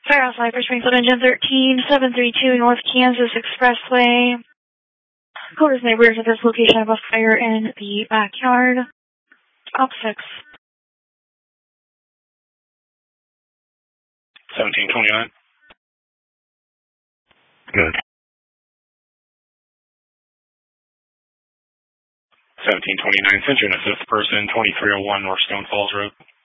Firehouse Live for Springfield Engine 13732 North Kansas Expressway. Quarters neighbors at this location have a fire in the backyard. Op 6. 1729. Good. 1729, send you an assist person, 2301 North Stone Falls Road.